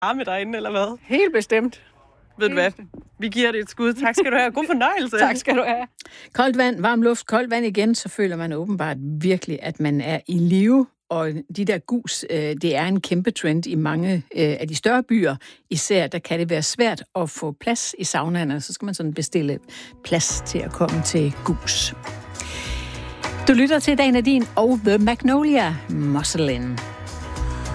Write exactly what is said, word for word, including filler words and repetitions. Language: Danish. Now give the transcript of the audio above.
arme derinde, eller hvad? Helt bestemt. Ved du hvad? Vi giver det et skud. Tak skal du have. God fornøjelse. Tak skal du have. Koldt vand, varm luft, koldt vand igen, så føler man åbenbart virkelig, at man er i live. Og de der gus, det er en kæmpe trend i mange af de større byer. Især der kan det være svært at få plads i saunaerne, så skal man sådan bestille plads til at komme til gus. Du lytter til Dag Nadine og The Magnolia Musselin.